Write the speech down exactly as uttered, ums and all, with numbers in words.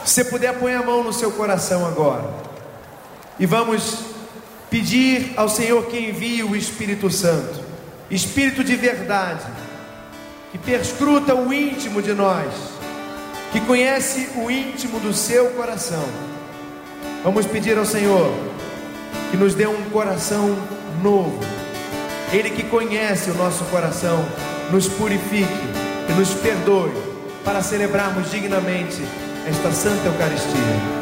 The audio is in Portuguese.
Se você puder, põe a mão no seu coração agora. E vamos pedir ao Senhor que envie o Espírito Santo, Espírito de verdade, que perscruta o íntimo de nós, que conhece o íntimo do seu coração. Vamos pedir ao Senhor que nos dê um coração novo. Ele que conhece o nosso coração, nos purifique e nos perdoe, para celebrarmos dignamente esta Santa Eucaristia.